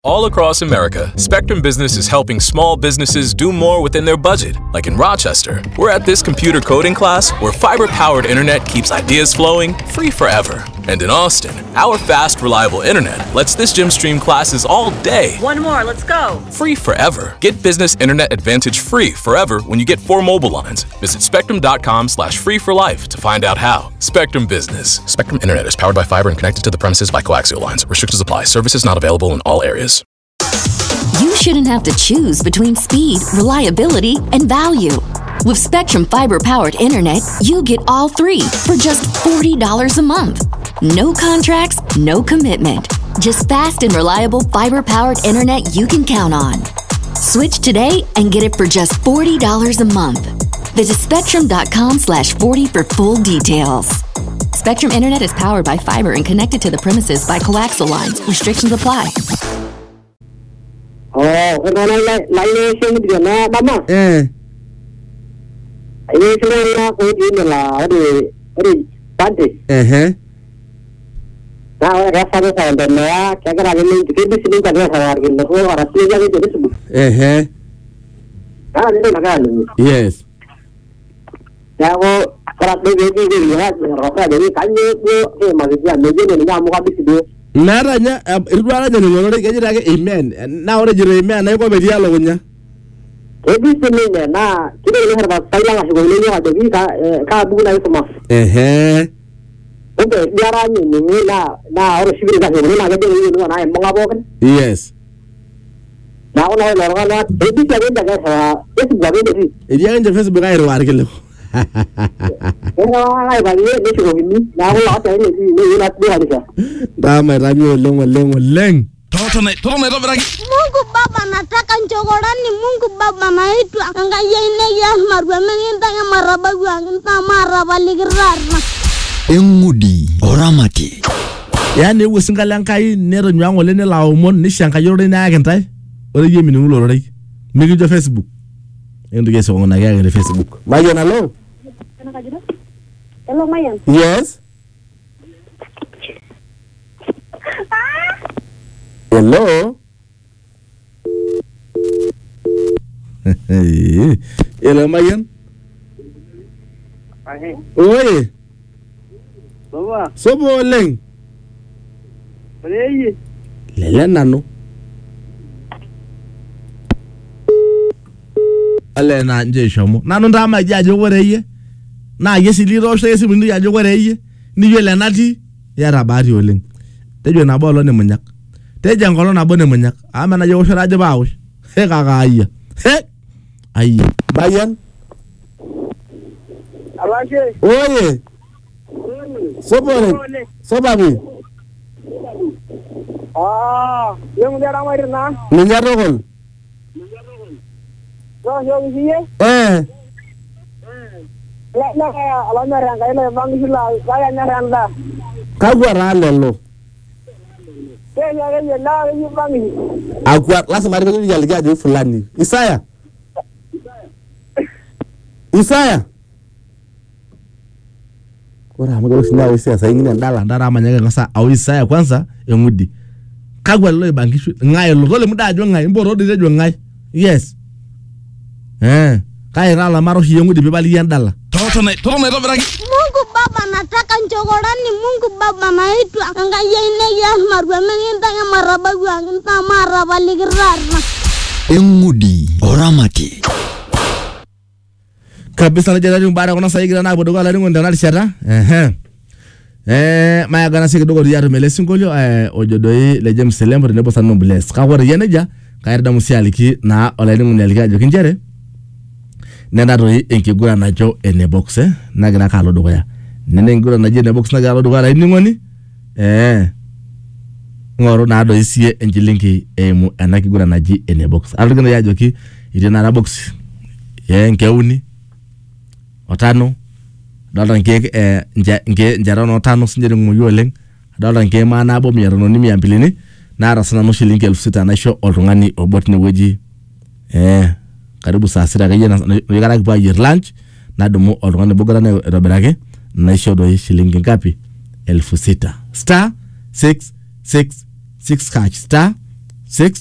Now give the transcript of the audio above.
All across America, Spectrum Business is helping small businesses do more within their budget. Like in Rochester, we're at this computer coding class where fiber-powered internet keeps ideas flowing free forever. And in Austin, our fast, reliable internet lets this gym stream classes all day. One more, let's go. Free forever. Get Business Internet Advantage free forever when you get 4 mobile lines. Visit spectrum.com/free for life to find out how. Spectrum Business. Spectrum Internet is powered by fiber and connected to the premises by coaxial lines. Restrictions apply. Services not available in all areas. You shouldn't have to choose between speed, reliability, and value. With Spectrum fiber-powered internet, you get all 3 for just $40 a month. No contracts, no commitment. Just fast and reliable fiber-powered internet you can count on. Switch today and get it for just $40 a month. Visit spectrum.com/40 for full details. Spectrum internet is powered by fiber and connected to the premises by coaxial lines. Restrictions apply. Yes. Naranya irwara jani ngorore kejira ke amen na ore jire amen na ko be dialo gonya ebisine na kile ni harba saila ga go ni ga de ka bu na isma oke diara ni na ore shibiri ga ni na ga de ni na monga boken yes na ona na na ebisine ga ga sa esu ga be ni edia nje Facebook ga irwar kele Dama ramyo leng. Toto na braki. Mungu Baba nataka nchokorani, Mungu Baba naitwa angaya ine marwa menginta ya marabagu anginta marabaligirarna. Engudi oramati. Yani wusingalankai nero nyango lene laumon ni shanka yore na agentai. Ore yemi ni uloroi. Migi jo Facebook. Endo geso ngona ya Facebook. Mayo na lo. Hello, Mayan. Yes. Hello. Hello, Mayan. Oi. Baba. Sobo leng. Reyi. Lele nano. Ale na nje shomo. Nano ndama jaje woreye. Na yesi liro so yesi mundu yaje woreye. Ni yele nati ya rabari oleng. Tejo na bolo ne munyak. Teja ngolo na bone munyak. Ama na yo sharaje bawo. He kaka aya. He. Aya. Bayan. Alanje. Oye. Sobole. Sobabi. Yung dara mo rin na. Ninyaro kol. Yung siye. La alanya ranga ile bangisila kaya nyaranda. Kagwa ralelo. Ya na ni bangi. Agwa lazima ndio yaliga je fulani. Isaya. Ora magalo sina Isaya sasa ingine ndala amanyanga ngasa au Isaya kwanza engudi. Kagwa lo bangishu ngai lo le mudajo ngai mboro de jo ngai. Yes. Kai rala maro hi engudi bibali yandala. Toto na braki. Mungu Baba nataka nchokorani, Mungu Baba naitwa angaya ine ya marwa menginta ya marabagu anginta marabaligirarna. Engudi oramati. Kabisa najaribu mbara kuna saigira na bodogo ala ngonda na shara. Maya gana sik dogo diaru mele singolio ojodoi le James Selembo ne bosa no bless. Ka wore yeneja ka erda musialiki na ola ngonda alika jo kinjere. Nenda roi enkigura najo ene box na gana ka lodo ya. Nene ngura naje ene box na ga lodo ala ngoni. Ngoro na do isie enjilinki emu anakigura naji ene box. Alugana ya joki ide na box. Nkeuni otano dala nke njara no tano sinjere nguyo leng dala nke mana bo mi yarano ni mi ambilini na rasana no shilingi 6,000 na sho oltungani obotne weji karibu saa 6 gaje na yigara kwa lunch na domo oltungani bogara na roberake na sho do shilingi ngapi 6,000 *666# 6